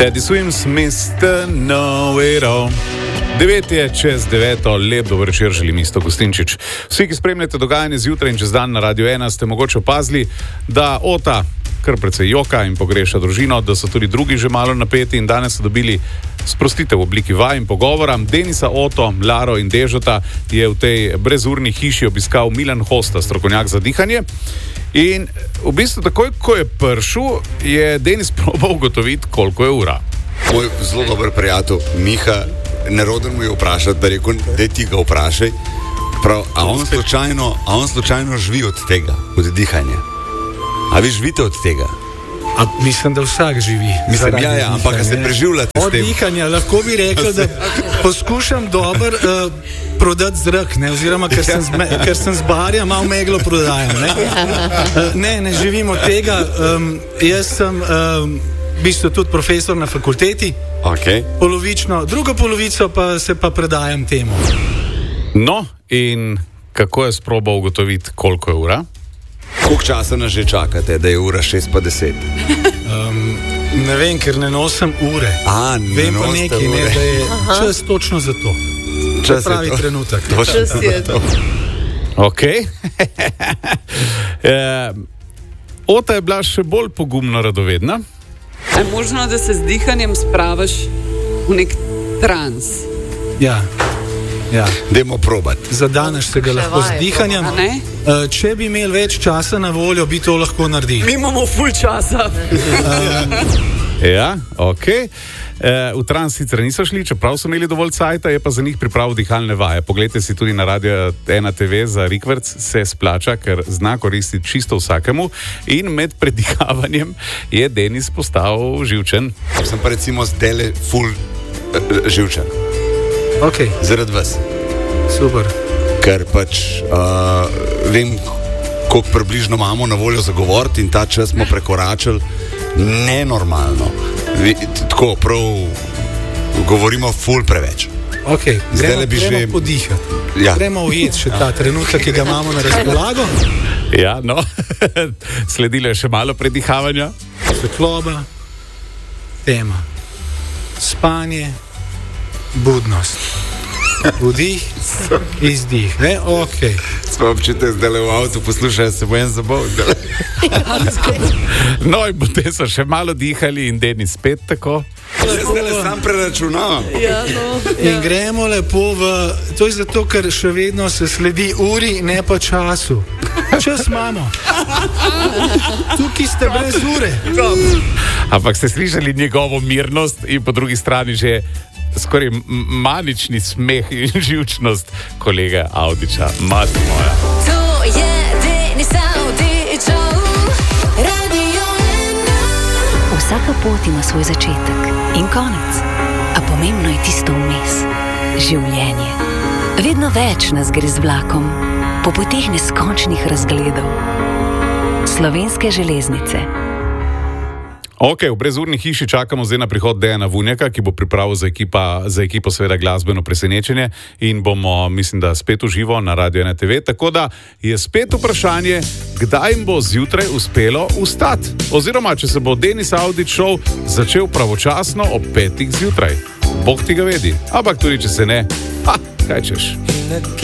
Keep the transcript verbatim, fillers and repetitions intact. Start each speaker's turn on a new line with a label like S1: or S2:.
S1: Teddy Swims, mister Know-It-All. Devet je čez deveto, lep dober večer, želim Isto Gustinčič. Vsi, ki spremljate dogajanje zjutraj in čez dan na Radio ena, ste mogoče opazili, da Ota kar precej joka in pogreša družino, da so tudi drugi že malo napeti in danes so dobili sprostitev v obliki vaj in pogovora. Denisa, Oto, Laro in Dežota je v tej brezurni hiši obiskal Milan Hosta, strokovnjak za dihanje. In v bistvu takoj, ko je prišel, je Denis probal ugotoviti, koliko je ura.
S2: Moj zelo dober prijatelj Miha, neroden mu je vprašati, da rekel, da ti ga vprašaj. Prav, a on slučajno, a on slučajno živi od tega, od dihanja? A vi živite od tega?
S3: A, mislim, da vsak živi.
S2: Mislim, ja, ja, ampak a se preživljate s tem?
S3: Od dihanja, lahko bi rekel, da poskušam dober uh, prodati zrak, ne, oziroma ker sem, zme, ker sem z barja, malo meglo prodajam, ne. Uh, ne, ne živim od tega. Um, jaz sem um, v bistvu tudi profesor na fakulteti,
S2: okay.
S3: Polovično, drugo polovico pa se pa predajam temu.
S1: No, in kako je sprobal ugotoviti, koliko je ura?
S2: Koliko časa nas že čakate, da je ura šest pa deset?
S3: Um, ne vem, ker ne nosim ure.
S2: A, ne
S3: vem pa nekaj, ne, da je Aha. čas točno za to.
S2: Čas
S3: pravi
S2: je to.
S3: trenutek.
S2: Čas je to.
S1: Ok. e, Ota je bila še bolj pogumno radovedna.
S4: Je možno, da se z dihanjem spravaš v nek trans?
S3: Ja. Ja.
S2: Dajmo probati.
S3: Zadaneš se ga lahko z dihanjem. Uh, če bi imeli več časa na voljo, bi to lahko naredili.
S4: Mi imamo ful časa.
S1: um, ja, ok. Uh, v trans sicer niso šli, čeprav so imeli dovolj cajta, je pa za njih pripravil dihalne vaje. Poglejte si tudi na Radio ena te ve za Rikverc, se splača, ker zna koristiti čisto vsakemu. In med predihavanjem je Denis postal živčen.
S2: Sem pa recimo zdaj ful uh, živčen.
S3: Okay.
S2: Zaradi vas.
S3: Super.
S2: Ker pač uh, vem, koliko približno imamo na voljo za govoriti in ta čas smo prekoračili nenormalno. Vi, tako prav govorimo ful preveč.
S3: Ok, gremo,
S2: bi
S3: gremo
S2: že...
S3: podihati.
S2: Ja.
S3: Gremo ujeti še ta trenutek, ki ga imamo na razpolago.
S1: Ja, no. Sledilo je še malo predihavanja.
S3: Svetloba, tema, spanje, budnost. Vdih, izdih, ne? Ok.
S2: Smo občite zdaj v avtu, poslušaj, se bojem zabol.
S1: No in potem so še malo dihali in Denis spet tako.
S2: Zdaj le sam preračunavam.
S4: Ja, no, ja.
S3: In gremo lepo v... To je zato, ker še vedno se sledi uri, ne pa času. Čas imamo. Tukaj ste brez ure.
S1: Ampak ste slišali njegovo mirnost in po drugi strani že skoraj manični smeh in živčnost kolega Avdića. Mati moja.
S5: To je Denis Avdićov, Radio ena.
S6: Vsaka pot ima svoj začetek in konec, a pomembno je tisto vmes. Življenje. Vedno več nas gre z vlakom, po poteh neskončnih razgledov. Slovenske železnice.
S1: Ok, v brezurni hiši čakamo zdaj na prihod Dejana Vunjaka, ki bo pripravil za, ekipa, za ekipo seveda glasbeno presenečenje in bomo, mislim, da spet uživo na Radio ena te ve, tako da je spet vprašanje, kdaj jim bo zjutraj uspelo vstati. Oziroma, če se bo Denis Avdić šov začel pravočasno ob petih zjutraj. Bog ti ga vedi. Ampak tudi, če se ne, ha, kaj češ.